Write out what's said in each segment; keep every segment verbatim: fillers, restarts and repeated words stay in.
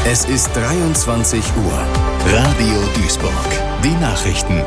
Es ist dreiundzwanzig Uhr. Radio Duisburg. Die Nachrichten.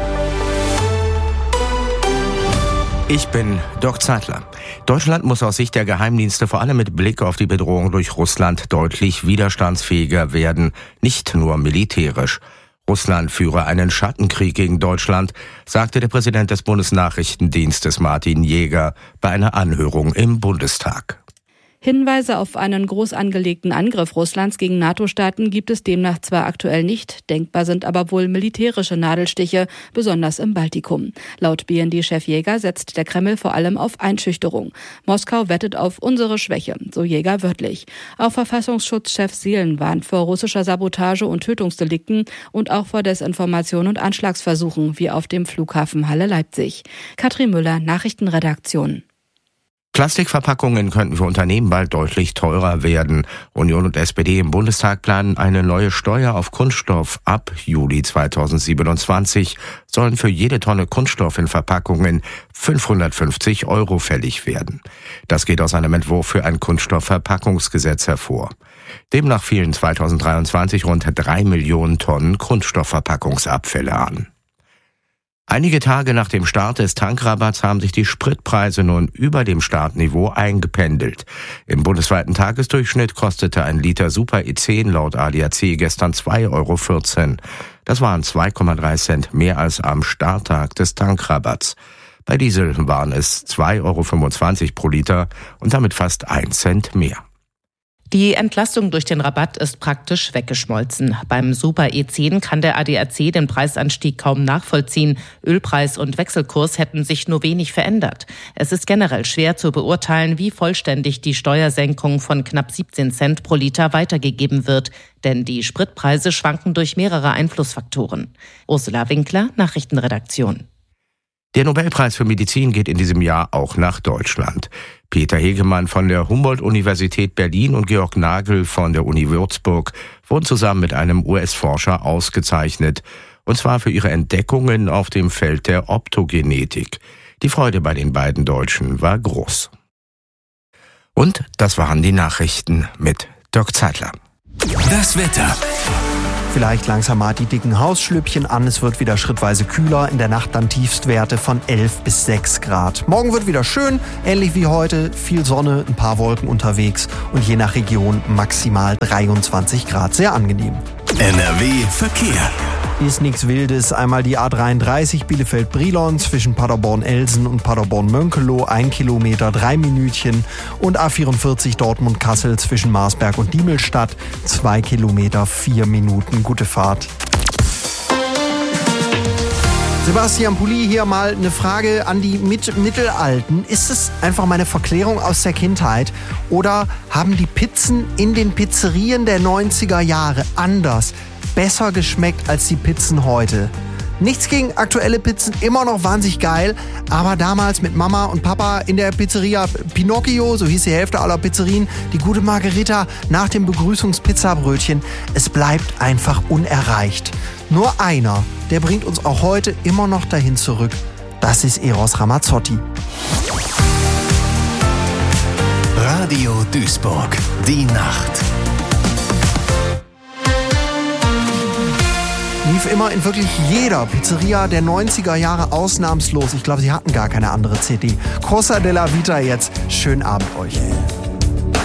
Ich bin Dirk Zeitler. Deutschland muss aus Sicht der Geheimdienste vor allem mit Blick auf die Bedrohung durch Russland deutlich widerstandsfähiger werden, nicht nur militärisch. Russland führe einen Schattenkrieg gegen Deutschland, sagte der Präsident des Bundesnachrichtendienstes Martin Jäger bei einer Anhörung im Bundestag. Hinweise auf einen groß angelegten Angriff Russlands gegen NATO-Staaten gibt es demnach zwar aktuell nicht, denkbar sind aber wohl militärische Nadelstiche, besonders im Baltikum. Laut B N D-Chef Jäger setzt der Kreml vor allem auf Einschüchterung. Moskau wettet auf unsere Schwäche, so Jäger wörtlich. Auch Verfassungsschutzchef Seelen warnt vor russischer Sabotage und Tötungsdelikten und auch vor Desinformation und Anschlagsversuchen, wie auf dem Flughafen Halle-Leipzig. Katrin Müller, Nachrichtenredaktion. Plastikverpackungen könnten für Unternehmen bald deutlich teurer werden. Union und S P D im Bundestag planen eine neue Steuer auf Kunststoff. Ab Juli zweitausendsiebenundzwanzig sollen für jede Tonne Kunststoff in Verpackungen fünfhundertfünfzig Euro fällig werden. Das geht aus einem Entwurf für ein Kunststoffverpackungsgesetz hervor. Demnach fielen zweitausenddreiundzwanzig rund drei Millionen Tonnen Kunststoffverpackungsabfälle an. Einige Tage nach dem Start des Tankrabatts haben sich die Spritpreise nun über dem Startniveau eingependelt. Im bundesweiten Tagesdurchschnitt kostete ein Liter Super E zehn laut A D A C gestern zwei Euro vierzehn. Das waren zwei Komma drei Cent mehr als am Starttag des Tankrabatts. Bei Diesel waren es zwei Euro fünfundzwanzig pro Liter und damit fast ein Cent mehr. Die Entlastung durch den Rabatt ist praktisch weggeschmolzen. Beim Super E zehn kann der A D A C den Preisanstieg kaum nachvollziehen. Ölpreis und Wechselkurs hätten sich nur wenig verändert. Es ist generell schwer zu beurteilen, wie vollständig die Steuersenkung von knapp siebzehn Cent pro Liter weitergegeben wird. Denn die Spritpreise schwanken durch mehrere Einflussfaktoren. Ursula Winkler, Nachrichtenredaktion. Der Nobelpreis für Medizin geht in diesem Jahr auch nach Deutschland. Peter Hegemann von der Humboldt-Universität Berlin und Georg Nagel von der Uni Würzburg wurden zusammen mit einem U S-Forscher ausgezeichnet, und zwar für ihre Entdeckungen auf dem Feld der Optogenetik. Die Freude bei den beiden Deutschen war groß. Und das waren die Nachrichten mit Dirk Zeitler. Das Wetter. Vielleicht langsam mal die dicken Hausschlüppchen an. Es wird wieder schrittweise kühler. In der Nacht dann Tiefstwerte von elf bis sechs Grad. Morgen wird wieder schön, ähnlich wie heute. Viel Sonne, ein paar Wolken unterwegs und je nach Region maximal dreiundzwanzig Grad. Sehr angenehm. N R W Verkehr. Ist nichts Wildes. Einmal die A dreiunddreißig Bielefeld-Brilon zwischen Paderborn-Elsen und Paderborn-Mönkelow, ein Kilometer, drei Minütchen. Und A vierundvierzig Dortmund-Kassel zwischen Marsberg und Diemelstadt, zwei Kilometer, vier Minuten. Gute Fahrt. Sebastian Pulli, hier mal eine Frage an die Mit- Mittelalten. Ist es einfach meine Verklärung aus der Kindheit oder haben die Pizzen in den Pizzerien der neunziger Jahre anders, besser geschmeckt als die Pizzen heute? Nichts gegen aktuelle Pizzen, immer noch wahnsinnig geil, aber damals mit Mama und Papa in der Pizzeria Pinocchio, so hieß die Hälfte aller Pizzerien, die gute Margherita nach dem Begrüßungspizzabrötchen, es bleibt einfach unerreicht. Nur einer, der bringt uns auch heute immer noch dahin zurück, das ist Eros Ramazzotti. Radio Duisburg, die Nacht. Lief immer in wirklich jeder Pizzeria der neunziger Jahre ausnahmslos. Ich glaube, sie hatten gar keine andere C D. Cosa della Vita jetzt. Schönen Abend euch.